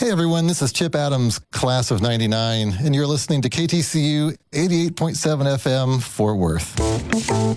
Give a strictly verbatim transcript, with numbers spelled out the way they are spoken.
Hey everyone, this is Chip Adams, class of ninety-nine, and you're listening to K T C U eighty-eight point seven F M, Fort Worth.